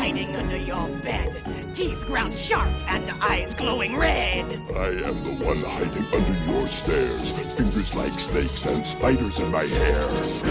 hiding under your bed, teeth ground sharp and eyes glowing red. I am the one hiding under your stairs, fingers like snakes and spiders in my hair.